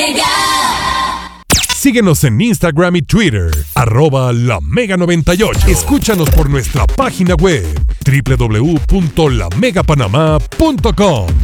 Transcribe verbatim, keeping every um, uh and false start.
Síguenos en Instagram y Twitter, arroba la mega noventa y ocho. Escúchanos por nuestra página web, doble u doble u doble u punto la mega panamá punto com.